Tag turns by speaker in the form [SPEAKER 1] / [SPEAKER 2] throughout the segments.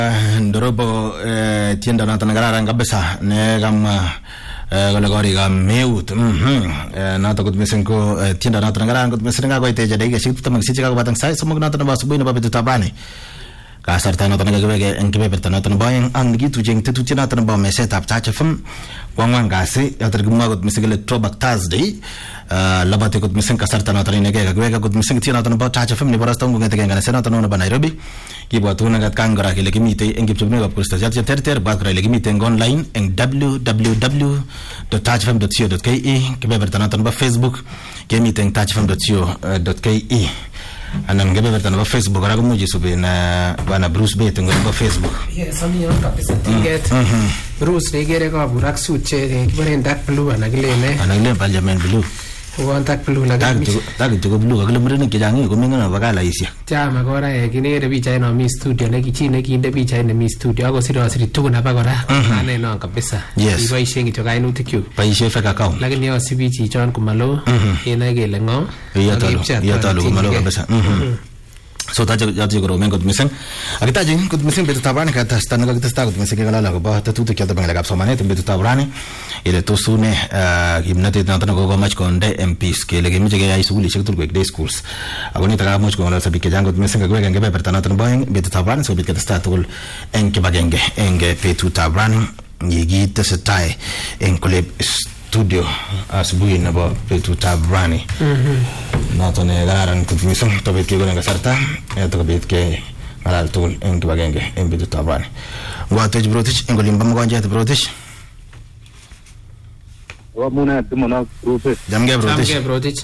[SPEAKER 1] Ndorobo tienda noton nekararan kabisa nekamwa kole korikab meut noton kot missing ko tienda noton nekararan kot missing kakoitechi dakikaishek 26 chekakobata sait somok noton nebo asubuhi nebo betutab rani. Kasarta noton nekakiweke eng kebeberta noton nebo oeng ak nekituche eng tetutiet noton nebo mesetab Touch FM kwangwan kasi yoton kimwa kot missing kele Throwback Thursday labati kot missing kasarta noton inegei kakiweke kot missing tiet noton nebo Touch FM nebo rasta ngong'eteke nganaset noton nebo Nairobi. Kibwatun atkan kora kele kimitei eng kipchopinwekab kurstaisiek cheterter bwat kora ile kimitei eng online eng www.touchfm.co.ke kebeberta noton nebo Facebook kemitei eng touchfm.co.ke anan kebeberta nebo Facebook kora komuch isuben bwana Bruce Bet eng nebo Facebook.
[SPEAKER 2] Yes, ami yon kabisa tinget. Bruce nekere kabur ak suit che kibaren dark blue anan kilene.
[SPEAKER 1] Anan kilene Parliament blue.
[SPEAKER 2] Wan dark blue lakini
[SPEAKER 1] tag ko blue akile murenik chechang ko meng'on nebo kalaisiek.
[SPEAKER 2] Chama kora kinere pichait no mi studio nekichine kinde pichait ne mi studio ako siri tukun hapa kora ane no kabisa. Iboisien kityo kainutik kyuk.
[SPEAKER 1] Boisie fake account.
[SPEAKER 2] Lakini yosibi chichon kumalo ina kele ngo.
[SPEAKER 1] Yatalo kumalo kabisa. So taje koromen kot missing akitaje kot missing betutab rani katasta nekakitesta kot missing kelala kobo tetutik choto bangalekab somanet betutab rani ile tosune kimnatet noton kokomach konde MPs kele kemeche keyai sukulishek tugul koek day schools ako nito kamuch kong'ololso biik chechang kot missing kakiwek eng kebeberta noton bo oeng betutab rani sikobit ketesta tugul eng kibagenge eng betutab rani yekitesetai eng kole studio asubuhi nebo betutab rani noton kararan kot missing tobit kekonen kasarta tokobit ke ng'alal tugul eng kibagenge eng betutab rani. Ngwatech Brotich eng olimbo Mogonjet Brotich.
[SPEAKER 3] Wamuna timona Brotich.
[SPEAKER 1] Jamge
[SPEAKER 2] Brotich.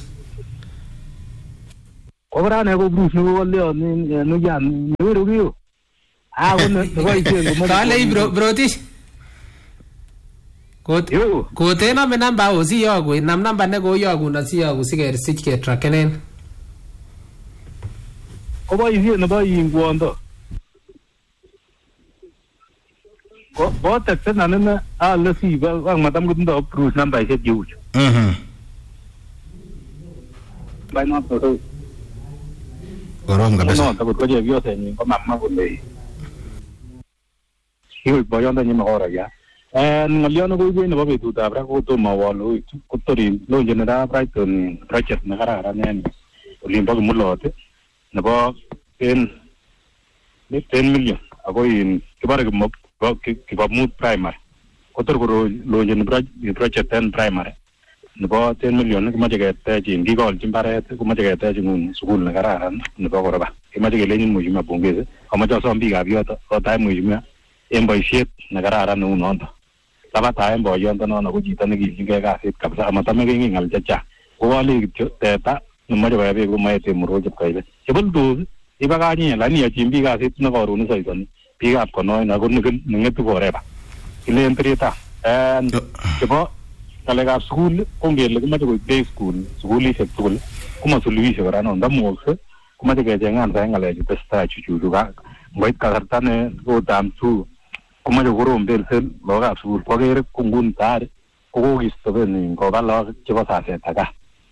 [SPEAKER 3] Kobrane ko Bruce no leo ni no yan no rugiyo. Wona boisie ko
[SPEAKER 2] Kale Brotich. Kote na namba osi yogu nam namba ne go yogu na si yogu sigesich ke trackenen.
[SPEAKER 3] Ko boisie no boingwondo. Ko teksen na ala si ba madam gundo Bruce namba ise yuj. Bai no to.
[SPEAKER 1] Korom kabisa.
[SPEAKER 3] No, ko je vio sen ko mamma ko le. Hiyo boyonda ni mahora ya. Ngaliano ko yun na betutab ra ko to mawalo ko tori lo general Brighton project na kararan yan olimbo mulote nebo 10 million ako in kibare ko kibamut primary ko tor ko lo general project 10 primary nebo 10 million kimache ketech ngikol chimbaret kimache ketech ngun sukul na kararan nebo koroba kimache kelenyin mheshimiwa bongeze amache asom biikab yoto kotai mheshimiwa en boisiet na kararan neu noto labataen boyondo nono ko chito nekilchingei kasit kabisa amatame keng'al chechang kowale kityo teta nemoche koya beek komaete murojib kaile chebuldos ibakanye lani yachin biik kasit nekoron saisoni biikab konoin ako neng'etu koreba kilen treta chebo ng'alekab sukul ko ngele kimache koik day school sukulishek tugul komasuluhishe kora no ndamukse komache kecheng'an sae ng'alechu tesetai chuchuchu ngoit kasarta ne kotam tu komache korom belsel lagokab sukul kwakere ko nguni tayari kokokisto koba lagok chebo saset aka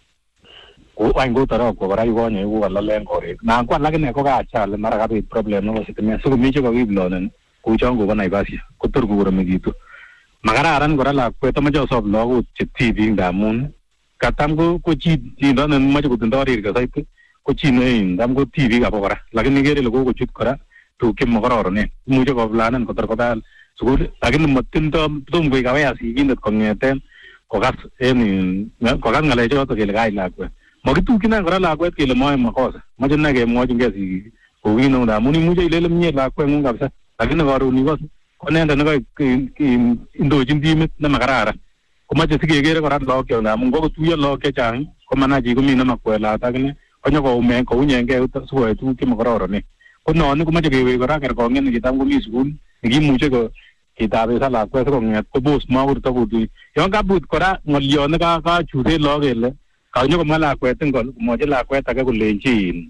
[SPEAKER 3] wany kotorok kora ikonye kokalalen korik nan ko alak ine ko kaachale mara kabit problem nebo sitimet sikomi chekakiblonen kou chon kobo Naivasha kotor kokoromekitu makararan kora lakwet amache asob lagok che tibik ndamun katam ko chindo nemoche kotindoi rirka saiti ko chi ne ndam ko tibik abo kora lakini kere ile kokochut kora tuguk chemokororonen imuche koplanen kotor kobal sukul lakini matindo tom koik aware sikindet kong'eten kokas ng'alechoto kele kai lakwet makitukyin kora lakwet kele moe makosa moche ine kemwochin sikik kou kit neu ndamun imuche ilele mie lakweng'ung kabisa lakini karon ikose ko inendet nekaik indochin timit nemakararan komoche sikekere kora lagok ndamun kokotuiyo lagok chechang komana chi komi nemakwelat akine konyo kounyengei sikoyai tuguk chemokororonen ko non komoche kewek kora kerkong'et nekitam komi sukul nekimuche kitabesa lakwet sikong'et kobos makurto kotui yon kabut kora ng'olyon nekachuten lagok kele kanyo komwa lakwet ngol komwochi lakwet age kolenji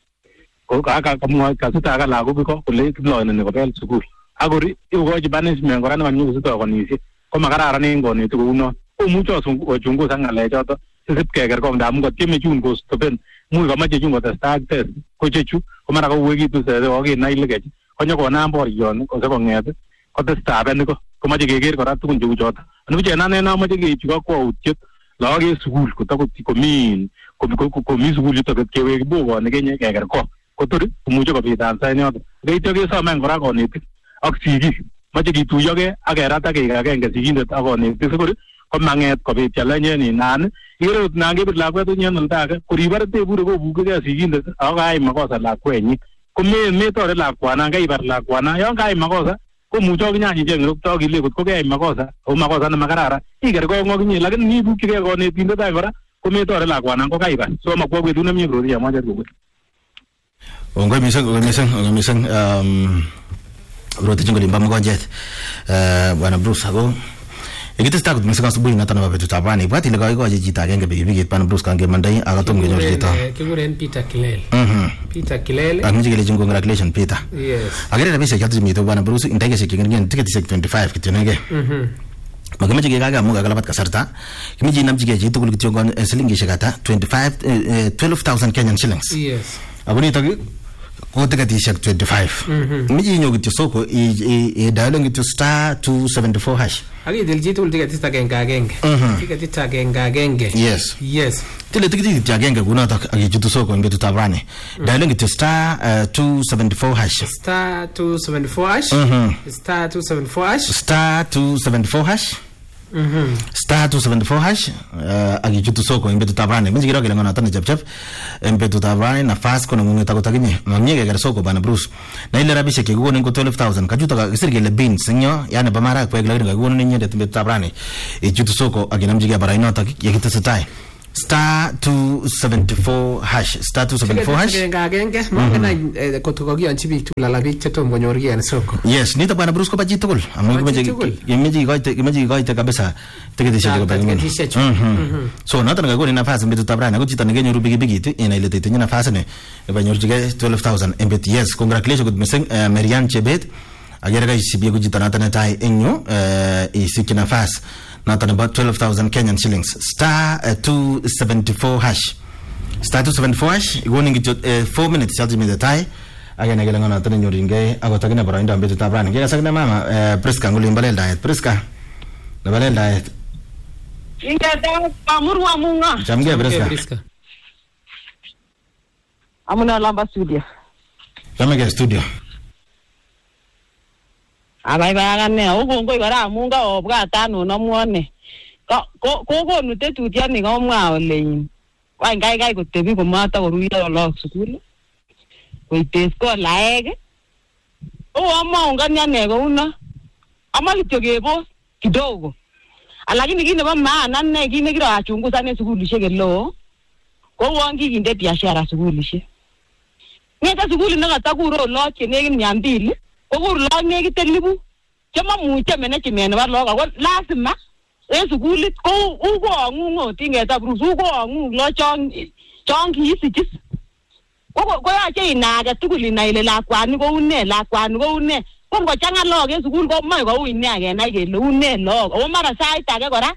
[SPEAKER 3] kasita aka lagok kole kiploneni kobel sukul akori ikochi punishment kora nemanyo kositokonishe ko makararan en konetik kounon komuche ochungusan ng'alechoto sisip kekerkong ndamun kotieme chun kostopen muy kamache chun kotestai ak test ko chechu ko mara kouekitu sese kokenai lekech konyo konam boryon kose konget kotestaben komoche keker kora tugun cheu choto anibuch en ane namoche keipchi kakwautiet lagok en sukul komi sukul yutok kewek bokonik kenye keker ko kotor komuche kobit ansa en yoto keityo kesomen kora konetik ak sigik moche kituyogei ak kerat ak keik agenge sigindet ak konetik sikor komanget kobit challenge en nan ikere nan kebir lakwet en oldo age koribore tebure kobukegei sigindet ako kaai makosa lakwenyin ko metore lakwanan kaibar lakwanan yon kaai makosa komuche okinyanyicheng ngerokto kile kot ko keyai makosa o makosa nemakararan iker ko ngokinye lakini nibukchigei konetindet age kora kometore lakwanan ko kaibar so makwo betut nemie korori amoche kobut
[SPEAKER 1] ongoi mising rotechin kolimba mgonjet bwana Bruce ako ikitesta kot mising asubuhi noton nebo betutab rani ibwat ile koikochi chito agenge pikipikit bwana Bruce kangemandai akatom kenyor chito
[SPEAKER 2] kikuren Peter Kilel
[SPEAKER 1] amuche kelechin congratulations Peter
[SPEAKER 2] yes
[SPEAKER 1] akere rabisiek choton chemiten bwana Bruce indegesiek chekingen tiketisiek 25 kityonege makimeche kekake amu kakalabat kasarta kimeche inamchigei chitugul kityo silingishek ata 12,000 Kenyan shillings
[SPEAKER 2] yes
[SPEAKER 1] ako nitok ko tiketisiek 25 michi inyo kityo soko dial kityo star 274 hash
[SPEAKER 2] akitil chitugul tiketit agenge yes
[SPEAKER 1] tile tiketit kityo agenge kunotok akichutu soko eng betutab rani dial kityo star 274 hash
[SPEAKER 2] star 274 hash star 274 hash
[SPEAKER 1] star 274 hash star 274 hash akichutu soko eng betutab rani minji kiro kele ngonoton nechepchep eng betutab rani nafas kono ngunget akot akinye mamie keker soko bwana Bruce na ile rabisiek chekikonin ko 12,000 kachuto kakisir kele beans eng yo yani bo marakwek lakini kakikonin inyendet eng betutab rani ichutu soko akinamchigei barainotok yekitesetai star 274 hash star 274 hash
[SPEAKER 2] agenge mongen kotko kakiyonchi biik tugul ala biik chetom konyor kii en soko
[SPEAKER 1] yes nito bwana Bruce koba chitugul amu kimeche ikoite kabisa tiketisiek chebo bengine so noton kakikonin nafas eng betutab rani ako chito nekenyoru pikipikit inai ile titinye nafas ni nebo nyorchigei 12,000 en bet yes congratulations good missing Marian Chebet agere kaisibie ko chito noton netai eng yu isikyi nafas noton about 12,000 Kenyan shillings star 274 hash star 274 hash ikonin kityo 4 minutes choto chemite tai agene kele ngonoton nenyorchingei akot akine boroindo betutab rani kekase akine mama Priska ngulin baleldaet Priska nebo baleldaet
[SPEAKER 4] ingete amurwa munga
[SPEAKER 1] chamgei Priska
[SPEAKER 4] amuna lamba studio
[SPEAKER 1] chamgei studio
[SPEAKER 4] abaibagane ukongoi kora amun kaobwatan onomwone kokonu tetutioni komwa ole wany kaikai kotebi komatakoruiyo lagok sukul koites ko laek amwaungani ane kouno ama kityo kebos kidogo lakini kit nebo maana ane kit nekirachungusan en sukulishek eleo kouon kikinde biashara sukulishek ngete sukulit nekatakuro lagok chenekit 200 kokur lagok nekit 1000 chemamuche management nebo lagok ako lazima en sukulit ko ukoangu tingeta Bruce ukoangu lagok chon kiisichis koyoche inage tugul inai ile lakwani koune ko ngochanga lagok en sukul komoe koui ne akenai kele une lagok ako mara sait age kora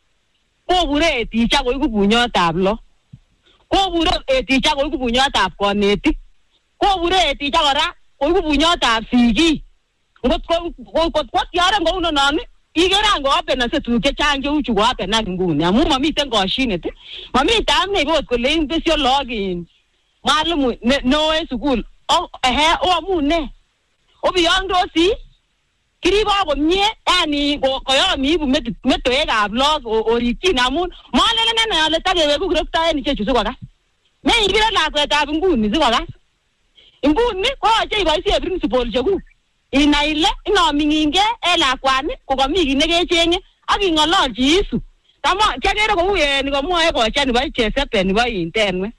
[SPEAKER 4] kobure ticha koiku bunyotab lagok kobure ticha koiku bunyotab konetik kobure ticha kora koiku bunyotab sigik ngot ko tiaren kouno non ikere ango open ase tuguk chechang cheu chu open ak nguni amu mamiten koshinet mamiten amne ibot kole besio login mwalimu no en sukul amune obiyongdosi kiribo komie yani koyomi ibu metoekab lagok orikyin amun molelenen ale takeweku kiroktoen ichechu sikokas meikire lakwetab nguni sikokas nguni koyoche iboisie principal chekuk inai ile inoming'inge en lakwani kokomi kit nekecheng'e ak ing'ololchi isu kiakere kou nikomwoe kocha nebo chesepe nebo intenwe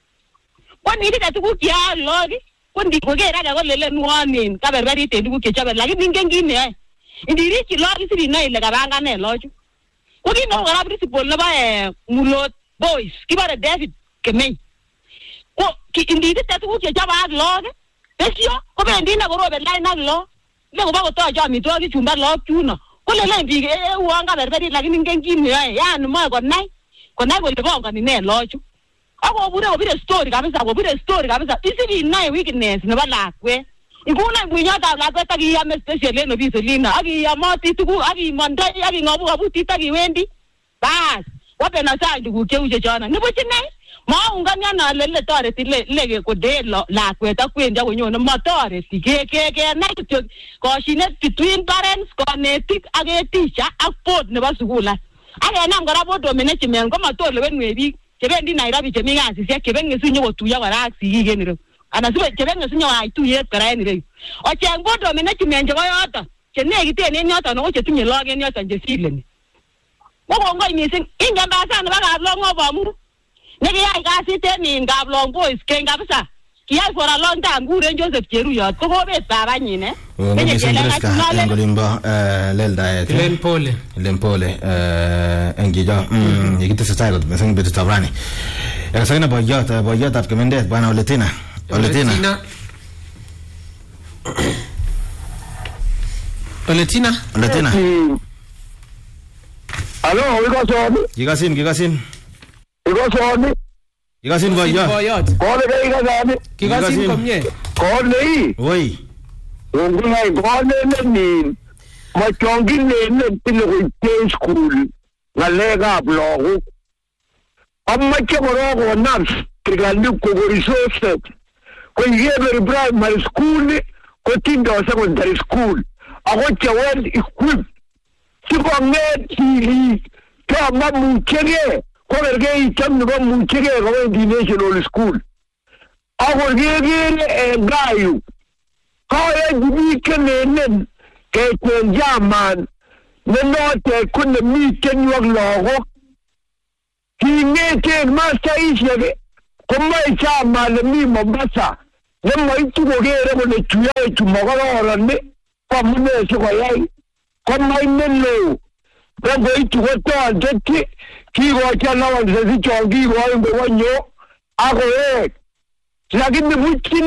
[SPEAKER 4] ko nirike tuguk cheyoe lagok ko ndikoker ake kolelen kaberberit en tuguk chechobe lakini ingen kit neyoe indirikyi lagok isir inoe ile kabanganen lagochu ko kit neu kora principal nebo Mulot Boys kibore David Kemeny ko ndirite tuguk chechobe ak lagok besio kobendi ine korobe lain ak lagok ile kobo kotoche amitwogik chumba lagok chuno kolelen biik uon kaberberit lakini ingen kit neyoe yani moe konai kole bongoni ne lagochu akobure kobire story kabisa isir inoe weakness nebo lakwet Ikuna bunyata la kweta ki ya special eno biselina aki ya mati tuku aki mandai aki ngabu kabuti taki wendi bas wape na saa ndugu keuje jana nipo chine maunganya na lele toreti lege ko de la kweta kwenda konyona matoreti ke na kityo koshinet between parents connected age teacher ak board nebo sukula age nam kora board management ko matole wenwe biik chebendi Nairobi chemi kasisiek chebenge sinyo kotuya kora ak sigik en ireu ana sibe chebenge sinyo ay tuyet kora en ireu ocheng board management chebo yoto chenekiten en yoto no chetinye log en yoto chesileni ngongoi mising ingembasana bakablong obamu nekiyai kasit en Kablong boys ken kabisa kiyai for a long time kuren Joseph Cheruyot ko kobet babanyin menye kele
[SPEAKER 1] ngolimba leldaet lempole engijo yikitesai kot meseng betu tabrani yakasana boyot af kemendet bwana Oletina
[SPEAKER 5] Alo,
[SPEAKER 1] Gigasin boyot.
[SPEAKER 2] Gigasin komye.
[SPEAKER 5] Kole.
[SPEAKER 1] Oi.
[SPEAKER 5] Ngungai kole ni. Machongine ne tilo ko school. Ngalega blogu. Amma ke borogo nams kigali ko resources. Ko yebe primary school ko tinda secondary school. Ako well equipped. Sikonget hili kama mukege kogerge itamno ba mukege ko di national school agorge gayu ko e dibi kenenen ke jaman ne note kunne mi kenwag logo kinete master ishege kuma chama le mi Mombasa ne mai tugogere ko ne tuya tumogoro ne kwa mune ko yai kama imelo bego itugoto andeti kigo chana wanze zichongi wanyo ako lakini